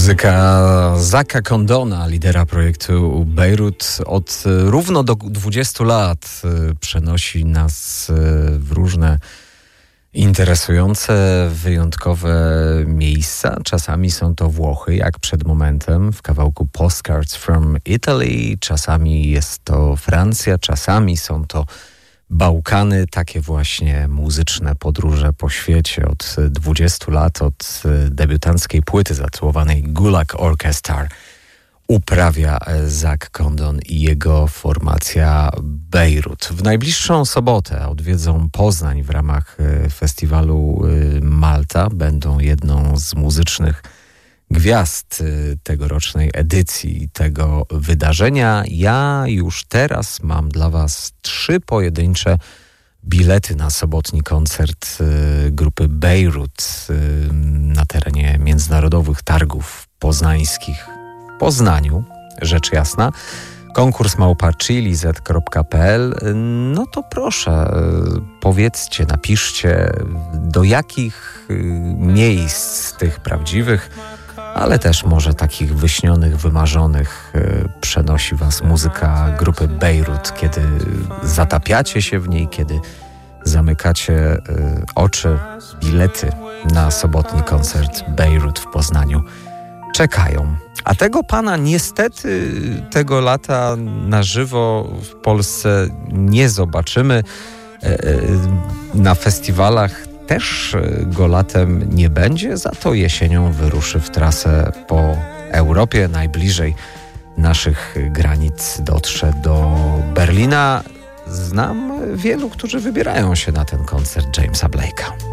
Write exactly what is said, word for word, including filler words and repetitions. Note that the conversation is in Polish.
Muzyka Zacka Condona, lidera projektu Beirut, od równo do dwudziestu lat przenosi nas w różne interesujące, wyjątkowe miejsca. Czasami są to Włochy, jak przed momentem w kawałku Postcards from Italy. Czasami jest to Francja, czasami są to Bałkany. Takie właśnie muzyczne podróże po świecie od dwudziestu lat, od debiutanckiej płyty zatytułowanej Gulag Orchestra uprawia Zacc Condon i jego formacja Beirut. W najbliższą sobotę odwiedzą Poznań w ramach festiwalu Malta. Będą jedną z muzycznych gwiazd tegorocznej edycji tego wydarzenia. Ja już teraz mam dla Was trzy pojedyncze bilety na sobotni koncert grupy Beirut na terenie Międzynarodowych Targów Poznańskich w Poznaniu, rzecz jasna. Konkurs małpa chiliz kropka p l. No to proszę, powiedzcie, napiszcie, do jakich miejsc tych prawdziwych, ale też może takich wyśnionych, wymarzonych przenosi Was muzyka grupy Beirut, kiedy zatapiacie się w niej, kiedy zamykacie oczy. Bilety na sobotni koncert Beirut w Poznaniu czekają. A tego pana niestety tego lata na żywo w Polsce nie zobaczymy. Na festiwalach też go latem nie będzie, za to jesienią wyruszy w trasę po Europie. Najbliżej naszych granic dotrze do Berlina. Znam wielu, którzy wybierają się na ten koncert Jamesa Blake'a.